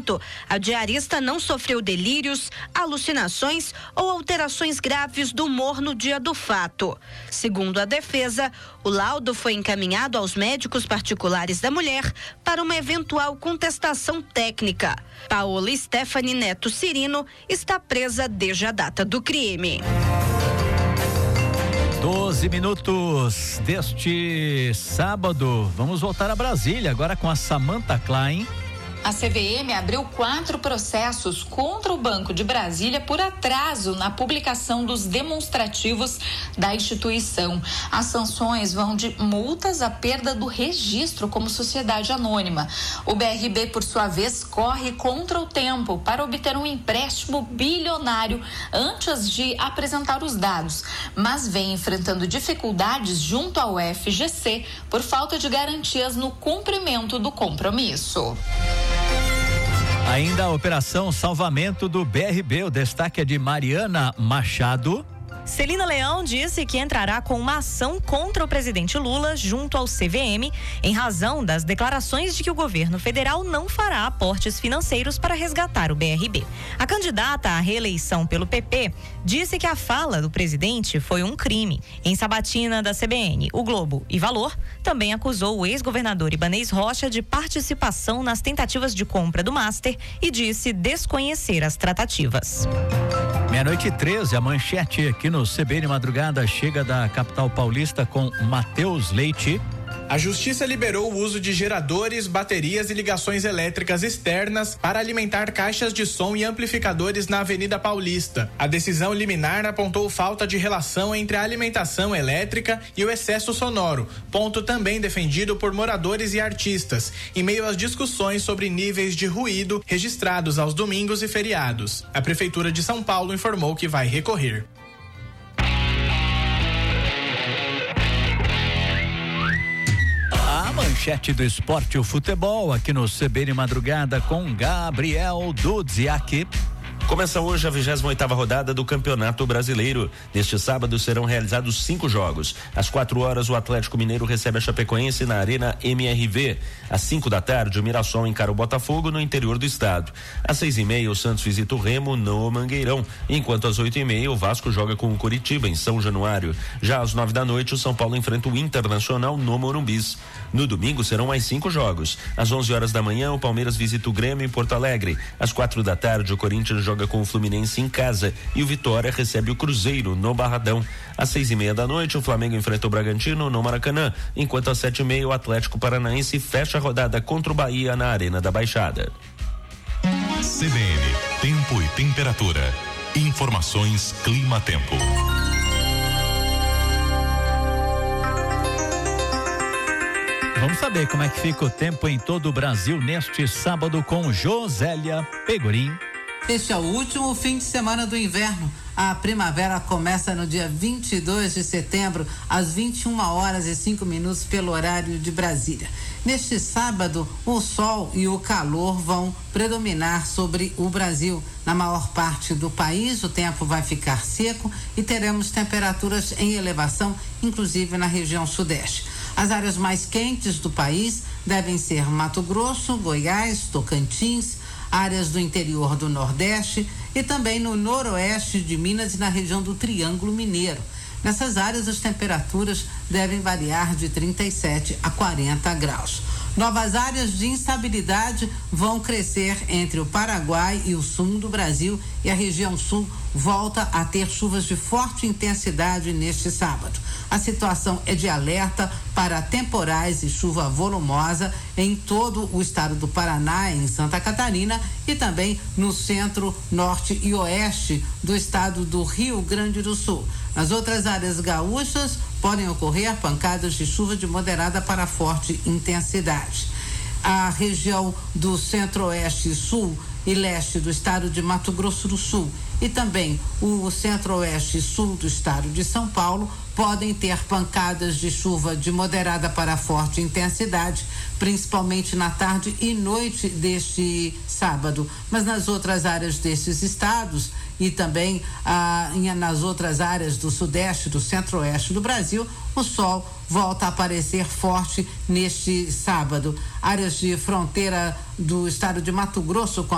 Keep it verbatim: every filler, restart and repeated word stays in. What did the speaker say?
entanto, a diarista não sofreu delírios, alucinações ou alterações graves do humor no dia do fato. Segundo a defesa, o laudo foi encaminhado aos médicos particulares da mulher para uma eventual contestação técnica. Paola Stephanie Neto Cirino está presa desde a data do crime. doze minutos deste sábado. Vamos voltar a Brasília agora com a Samantha Klein. A C V M abriu quatro processos contra o Banco de Brasília por atraso na publicação dos demonstrativos da instituição. As sanções vão de multas à perda do registro como sociedade anônima. O B R B, por sua vez, corre contra o tempo para obter um empréstimo bilionário antes de apresentar os dados, mas vem enfrentando dificuldades junto ao F G C por falta de garantias no cumprimento do compromisso. Ainda a operação salvamento do B R B, o destaque é de Mariana Machado. Celina Leão disse que entrará com uma ação contra o presidente Lula junto ao C V M, em razão das declarações de que o governo federal não fará aportes financeiros para resgatar o B R B. A candidata à reeleição pelo P P disse que a fala do presidente foi um crime. Em sabatina da C B N, O Globo e Valor também acusou o ex-governador Ibanez Rocha de participação nas tentativas de compra do Master e disse desconhecer as tratativas. Meia-noite e treze, a manchete aqui no C B N Madrugada chega da capital paulista com Matheus Leite. A Justiça liberou o uso de geradores, baterias e ligações elétricas externas para alimentar caixas de som e amplificadores na Avenida Paulista. A decisão liminar apontou falta de relação entre a alimentação elétrica e o excesso sonoro, ponto também defendido por moradores e artistas, em meio às discussões sobre níveis de ruído registrados aos domingos e feriados. A Prefeitura de São Paulo informou que vai recorrer. Manchete do esporte, o futebol, aqui no C B N Madrugada com Gabriel Dudziak. Começa hoje a vigésima oitava rodada do Campeonato Brasileiro. Neste sábado serão realizados cinco jogos. Às quatro horas, o Atlético Mineiro recebe a Chapecoense na Arena M R V. Às cinco da tarde, o Mirassol encara o Botafogo no interior do estado. Às seis e meia, o Santos visita o Remo no Mangueirão, enquanto às oito e meia, o Vasco joga com o Curitiba em São Januário. Já às nove da noite, o São Paulo enfrenta o Internacional no Morumbis. No domingo serão mais cinco jogos. Às onze horas da manhã, o Palmeiras visita o Grêmio em Porto Alegre. Às quatro da tarde, o Corinthians joga com o Fluminense em casa e o Vitória recebe o Cruzeiro no Barradão. Às seis e meia da noite, o Flamengo enfrenta o Bragantino no Maracanã, enquanto às sete e meia o Atlético Paranaense fecha a rodada contra o Bahia na Arena da Baixada. C B N, tempo e temperatura. Informações Clima-Tempo. Vamos saber como é que fica o tempo em todo o Brasil neste sábado com Josélia Pegorim. Este é o último fim de semana do inverno. A primavera começa no dia vinte e dois de setembro, às vinte e uma horas e cinco minutos, pelo horário de Brasília. Neste sábado, o sol e o calor vão predominar sobre o Brasil. Na maior parte do país, o tempo vai ficar seco e teremos temperaturas em elevação, inclusive na região sudeste. As áreas mais quentes do país devem ser Mato Grosso, Goiás, Tocantins, áreas do interior do Nordeste e também no noroeste de Minas e na região do Triângulo Mineiro. Nessas áreas, as temperaturas devem variar de trinta e sete a quarenta graus. Novas áreas de instabilidade vão crescer entre o Paraguai e o sul do Brasil, e a região sul volta a ter chuvas de forte intensidade neste sábado. A situação é de alerta para temporais e chuva volumosa em todo o estado do Paraná, em Santa Catarina e também no centro, norte e oeste do estado do Rio Grande do Sul. Nas outras áreas gaúchas podem ocorrer pancadas de chuva de moderada para forte intensidade. A região do centro-oeste, sul e leste do estado de Mato Grosso do Sul e também o centro-oeste e sul do estado de São Paulo podem ter pancadas de chuva de moderada para forte intensidade, principalmente na tarde e noite deste sábado. Mas nas outras áreas destes estados e também ah, em, nas outras áreas do sudeste, do centro-oeste do Brasil, o sol volta a aparecer forte neste sábado. Áreas de fronteira do estado de Mato Grosso com a